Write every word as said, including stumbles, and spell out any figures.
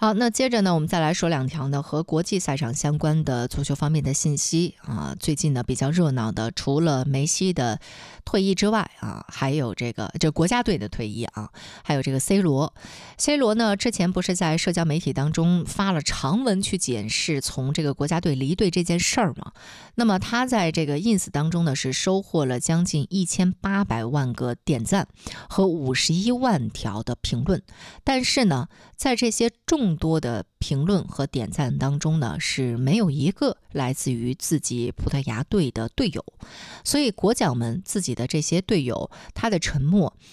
好，那接着呢，我们再来说两条呢和国际赛场相关的足球方面的信息啊。最近呢比较热闹的，除了梅西的退役之外啊，还有这个这国家队的退役啊，还有这个 C 罗。C 罗呢之前不是在社交媒体当中发了长文去解释从这个国家队离队这件事儿嘛？那么他在这个 ins 当中呢是收获了将近一千八百万个点赞和五十一万条的评论，但是呢，在这些众多的评论和点赞当中呢，是没有一个来自于自己葡萄牙队的队友，所以国脚们自己的这些队友，他的沉默